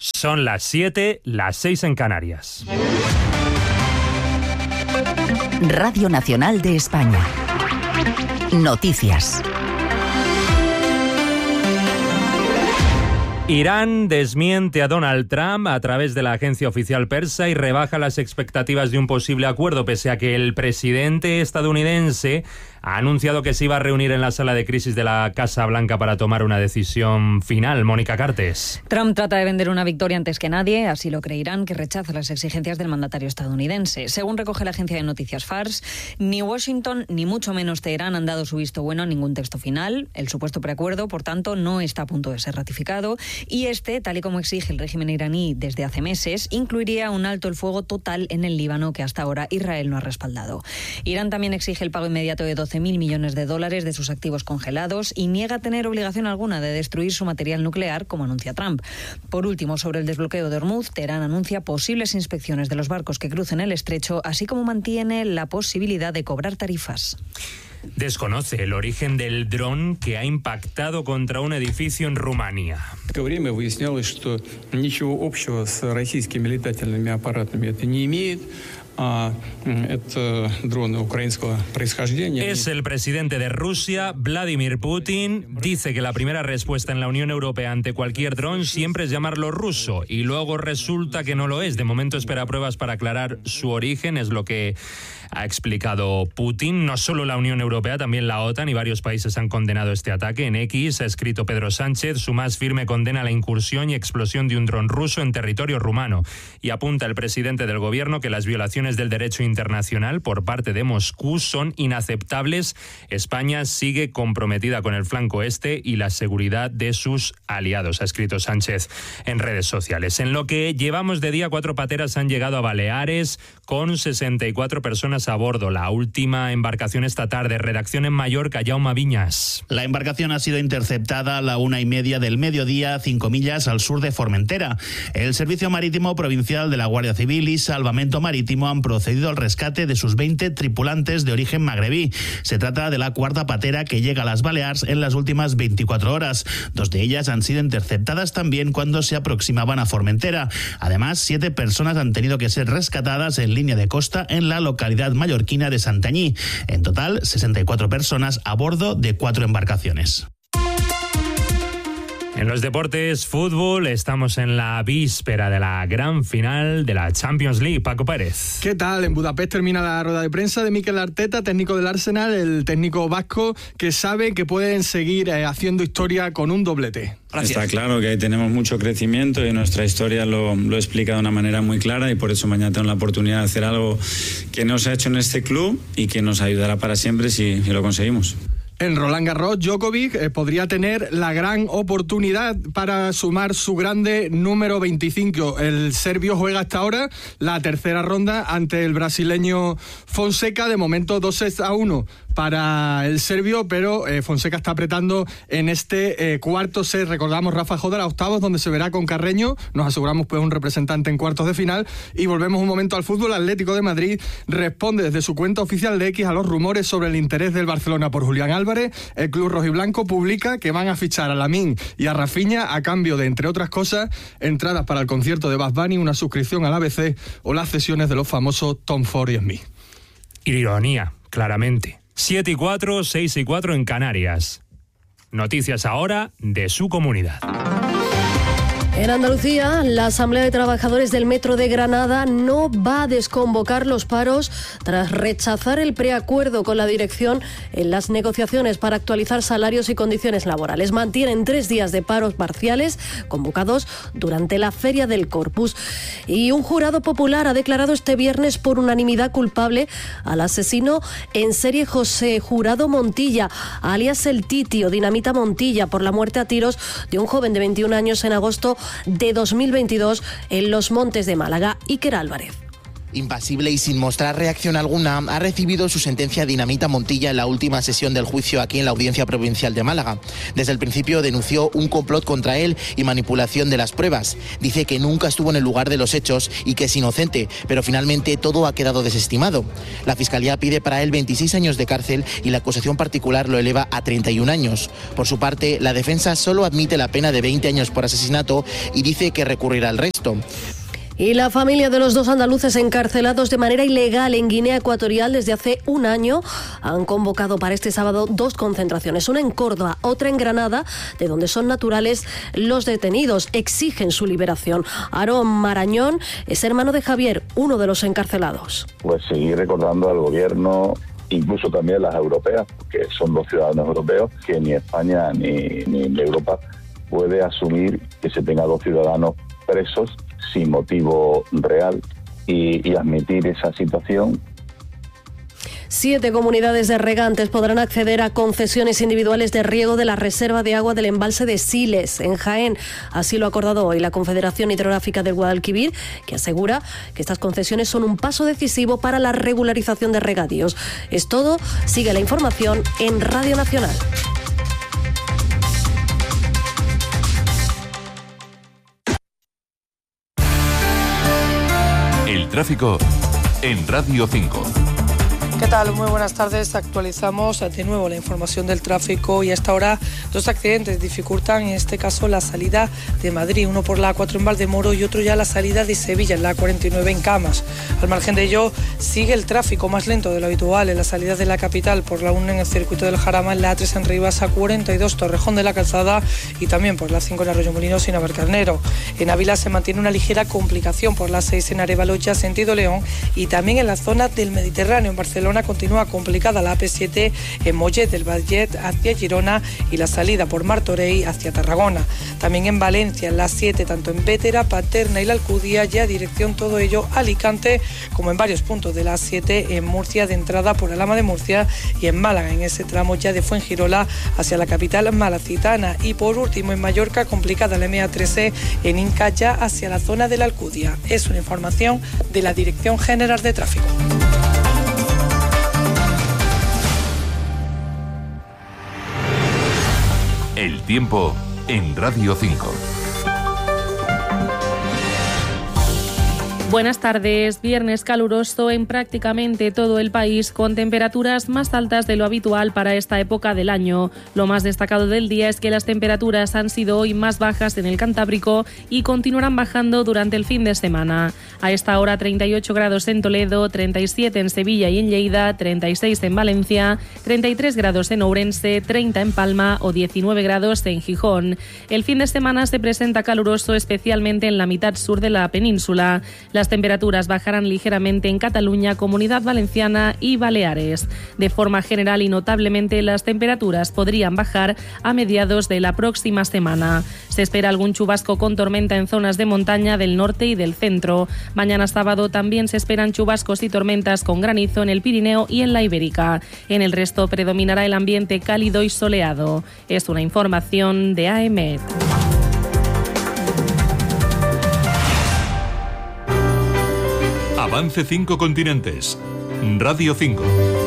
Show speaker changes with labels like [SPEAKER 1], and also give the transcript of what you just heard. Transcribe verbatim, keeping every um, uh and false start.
[SPEAKER 1] Son las siete, las seis en Canarias.
[SPEAKER 2] Radio Nacional de España. Noticias.
[SPEAKER 1] Irán desmiente a Donald Trump a través de la agencia oficial persa y rebaja las expectativas de un posible acuerdo, pese a que el presidente estadounidense ha anunciado que se iba a reunir en la sala de crisis de la Casa Blanca para tomar una decisión final. Mónica Cartes.
[SPEAKER 3] Trump trata de vender una victoria antes que nadie, así lo cree Irán, que rechaza las exigencias del mandatario estadounidense. Según recoge la agencia de noticias Fars, ni Washington ni mucho menos Teherán han dado su visto bueno a ningún texto final. El supuesto preacuerdo, por tanto, no está a punto de ser ratificado y este, tal y como exige el régimen iraní desde hace meses, incluiría un alto el fuego total en el Líbano que hasta ahora Israel no ha respaldado. Irán también exige el pago inmediato de doce mil millones de dólares de sus activos congelados y niega tener obligación alguna de destruir su material nuclear, como anuncia Trump. Por último, sobre el desbloqueo de Hormuz, Teherán anuncia posibles inspecciones de los barcos que crucen el estrecho, así como mantiene la posibilidad de cobrar tarifas.
[SPEAKER 1] Desconoce el origen del dron que ha impactado contra un edificio en Rumania.
[SPEAKER 4] В то время выяснялось, что ничего общего с российскими летательными аппаратами это не имеет.
[SPEAKER 1] Es el presidente de Rusia, Vladimir Putin. Dice que la primera respuesta en la Unión Europea ante cualquier dron siempre es llamarlo ruso y luego resulta que no lo es. De momento espera pruebas para aclarar su origen, es lo que ha explicado Putin. No solo la Unión Europea, también la OTAN y varios países han condenado este ataque. En X ha escrito Pedro Sánchez su más firme condena a la incursión y explosión de un dron ruso en territorio rumano. Y apunta el presidente del gobierno que las violaciones del derecho internacional por parte de Moscú son inaceptables. España sigue comprometida con el flanco este y la seguridad de sus aliados, ha escrito Sánchez en redes sociales. En lo que llevamos de día, cuatro pateras han llegado a Baleares con sesenta y cuatro personas a bordo. La última embarcación esta tarde. Redacción en Mallorca, Jaume Viñas.
[SPEAKER 5] La embarcación ha sido interceptada a la una y media del mediodía, cinco millas al sur de Formentera. El Servicio Marítimo Provincial de la Guardia Civil y Salvamento Marítimo han procedido al rescate de sus veinte tripulantes de origen magrebí. Se trata de la cuarta patera que llega a las Baleares en las últimas veinticuatro horas. Dos de ellas han sido interceptadas también cuando se aproximaban a Formentera. Además, siete personas han tenido que ser rescatadas en línea de costa en la localidad mallorquina de Santanyí. En total, sesenta y cuatro personas a bordo de cuatro embarcaciones.
[SPEAKER 1] En los deportes, fútbol, estamos en la víspera de la gran final de la Champions League. Paco Pérez.
[SPEAKER 6] ¿Qué tal? En Budapest termina la rueda de prensa de Mikel Arteta, técnico del Arsenal, el técnico vasco, que sabe que pueden seguir eh, haciendo historia con un doblete.
[SPEAKER 7] Gracias. Está claro que ahí tenemos mucho crecimiento y nuestra historia lo, lo explica de una manera muy clara y por eso mañana tengo la oportunidad de hacer algo que no se ha hecho en este club y que nos ayudará para siempre si, si lo conseguimos.
[SPEAKER 6] En Roland Garros, Djokovic eh, podría tener la gran oportunidad para sumar su grande número veinticinco. El serbio juega hasta ahora la tercera ronda ante el brasileño Fonseca. De momento dos sets a uno para el serbio, pero eh, Fonseca está apretando en este eh, cuarto set. Recordamos Rafa Jodar a octavos, donde se verá con Carreño. Nos aseguramos pues un representante en cuartos de final. Y volvemos un momento al fútbol. Atlético de Madrid responde desde su cuenta oficial de X a los rumores sobre el interés del Barcelona por Julián Álvarez. El club rojiblanco publica que van a fichar a Lamine y a Rafinha a cambio de, entre otras cosas, entradas para el concierto de Bad Bunny, una suscripción al A B C o las cesiones de los famosos Tom Ford y Smith.
[SPEAKER 1] Ironía, claramente. siete y cuatro, seis y cuatro en Canarias. Noticias ahora de su comunidad.
[SPEAKER 8] En Andalucía, la Asamblea de Trabajadores del Metro de Granada no va a desconvocar los paros tras rechazar el preacuerdo con la dirección en las negociaciones para actualizar salarios y condiciones laborales. Mantienen tres días de paros parciales convocados durante la Feria del Corpus. Y un jurado popular ha declarado este viernes por unanimidad culpable al asesino en serie José Jurado Montilla, alias El Titi o Dinamita Montilla, por la muerte a tiros de un joven de veintiún años en agosto de dos mil veintidós en Los Montes de Málaga. Iker Álvarez.
[SPEAKER 9] Impasible y sin mostrar reacción alguna, ha recibido su sentencia Dinamita Montilla en la última sesión del juicio aquí en la Audiencia Provincial de Málaga. Desde el principio denunció un complot contra él y manipulación de las pruebas. Dice que nunca estuvo en el lugar de los hechos y que es inocente, pero finalmente todo ha quedado desestimado. La Fiscalía pide para él veintiséis años de cárcel y la acusación particular lo eleva a treinta y un años. Por su parte, la defensa solo admite la pena de veinte años por asesinato y dice que recurrirá al resto.
[SPEAKER 8] Y la familia de los dos andaluces encarcelados de manera ilegal en Guinea Ecuatorial desde hace un año han convocado para este sábado dos concentraciones, una en Córdoba, otra en Granada, de donde son naturales los detenidos. Exigen su liberación. Aarón Marañón es hermano de Javier, uno de los encarcelados.
[SPEAKER 10] Pues seguir recordando al gobierno, incluso también las europeas, que son dos ciudadanos europeos, que ni España ni, ni Europa puede asumir que se tenga dos ciudadanos presos sin motivo real y, y admitir esa situación.
[SPEAKER 8] Siete comunidades de regantes podrán acceder a concesiones individuales de riego de la reserva de agua del embalse de Siles, en Jaén. Así lo ha acordado hoy la Confederación Hidrográfica del Guadalquivir, que asegura que estas concesiones son un paso decisivo para la regularización de regadíos. Es todo. Sigue la información en Radio Nacional.
[SPEAKER 11] El tráfico en Radio cinco.
[SPEAKER 12] ¿Qué tal? Muy buenas tardes. Actualizamos de nuevo la información del tráfico y a esta hora dos accidentes dificultan en este caso la salida de Madrid, uno por la A cuatro en Valdemoro y otro ya la salida de Sevilla en la A cuarenta y nueve en Camas. Al margen de ello, sigue el tráfico más lento de lo habitual en la salida de la capital por la uno en el circuito del Jarama, en la A tres en Rivas, A cuarenta y dos Torrejón de la Calzada y también por la cinco en Arroyo Molinos y Navalcarnero. En Ávila se mantiene una ligera complicación por la seis en Arévalo ya sentido León y también en la zona del Mediterráneo en Barcelona continúa complicada la A P siete en Mollet del Vallet hacia Girona y la salida por Martorell hacia Tarragona. También en Valencia, en la siete, tanto en Vétera, Paterna y la Alcudia, ya dirección todo ello Alicante, como en varios puntos de la siete en Murcia de entrada por Alhama de Murcia y en Málaga, en ese tramo ya de Fuengirola hacia la capital malacitana. Y por último en Mallorca, complicada la M A trece en Inca ya hacia la zona de la Alcudia. Es una información de la Dirección General de Tráfico.
[SPEAKER 11] El tiempo en Radio cinco.
[SPEAKER 13] Buenas tardes. Viernes caluroso en prácticamente todo el país, con temperaturas más altas de lo habitual para esta época del año. Lo más destacado del día es que las temperaturas han sido hoy más bajas en el Cantábrico y continuarán bajando durante el fin de semana. A esta hora treinta y ocho grados en Toledo, treinta y siete en Sevilla y en Lleida, treinta y seis en Valencia, treinta y tres grados en Ourense, treinta en Palma o diecinueve grados en Gijón. El fin de semana se presenta caluroso, especialmente en la mitad sur de la península. Las temperaturas bajarán ligeramente en Cataluña, Comunidad Valenciana y Baleares. De forma general y notablemente, las temperaturas podrían bajar a mediados de la próxima semana. Se espera algún chubasco con tormenta en zonas de montaña del norte y del centro. Mañana sábado también se esperan chubascos y tormentas con granizo en el Pirineo y en la Ibérica. En el resto predominará el ambiente cálido y soleado. Es una información de A E M E T.
[SPEAKER 11] Avance cinco continentes. Radio cinco.